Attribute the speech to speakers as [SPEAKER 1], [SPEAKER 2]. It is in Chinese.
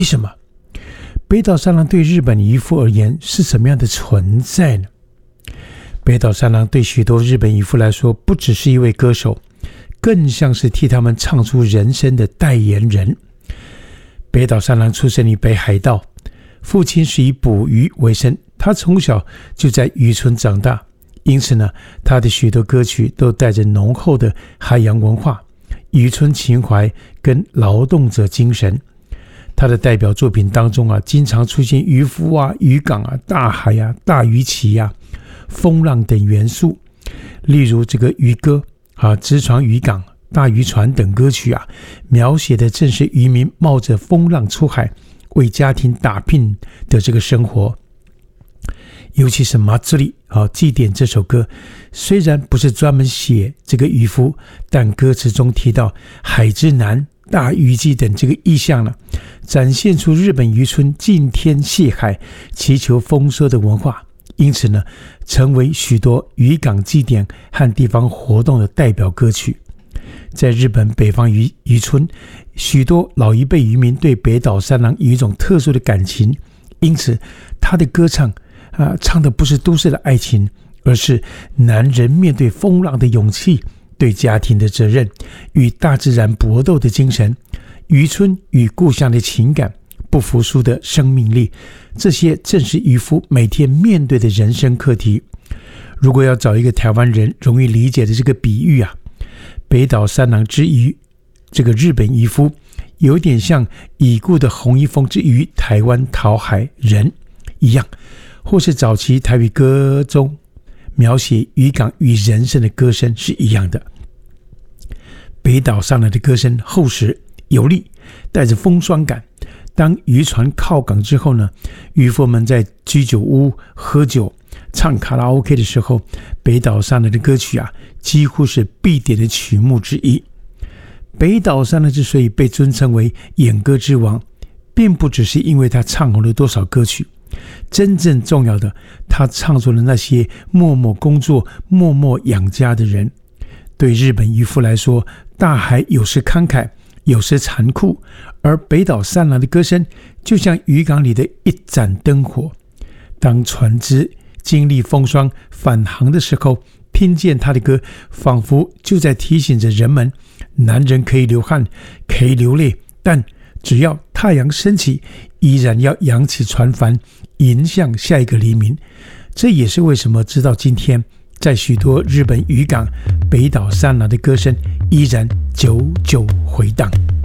[SPEAKER 1] 为什么北岛三郎对日本渔夫而言是什么样的存在呢？北岛三郎对许多日本渔夫来说，不只是一位歌手，更像是替他们唱出人生的代言人。北岛三郎出生于北海道，父亲是以捕鱼为生，他从小就在渔村长大，因此呢，他的许多歌曲都带着浓厚的海洋文化、渔村情怀跟劳动者精神。他的代表作品当中经常出现渔夫渔港大海大鱼旗风浪等元素，例如这个渔歌直船渔港、大渔船等歌曲描写的正是渔民冒着风浪出海为家庭打拼的这个生活。尤其是马兹里祭典这首歌，虽然不是专门写这个渔夫，但歌词中提到海之南、大渔季等这个意象展现出日本渔村敬天谢海、祈求丰收的文化，因此呢，成为许多渔港祭典和地方活动的代表歌曲。在日本北方渔村，许多老一辈渔民对北岛三郎有一种特殊的感情，因此他的歌唱唱的不是都市的爱情，而是男人面对风浪的勇气、对家庭的责任、与大自然搏斗的精神、渔村与故乡的情感、不服输的生命力，这些正是渔夫每天面对的人生课题。如果要找一个台湾人容易理解的这个比喻北岛三郎之于这个日本渔夫，有点像已故的洪一峰之于台湾讨海人一样，或是早期台语歌中描写渔港与人生的歌声是一样的。北岛三郎的歌声厚实有力，带着风霜感。当渔船靠港之后呢，渔夫们在居酒屋喝酒、唱卡拉 OK 的时候，北岛三郎的歌曲几乎是必点的曲目之一。北岛三郎之所以被尊称为演歌之王，并不只是因为他唱红了多少歌曲，真正重要的，他唱出了那些默默工作、默默养家的人。对日本渔夫来说，大海有时慷慨，有时残酷，而北岛三郎的歌声就像渔港里的一盏灯火。当船只经历风霜返航的时候，听见他的歌，仿佛就在提醒着人们，男人可以流汗，可以流泪，但只要太阳升起，依然要扬起船帆，迎向下一个黎明。这也是为什么直到今天，在许多日本渔港，北岛三郎的歌声依然久久回荡。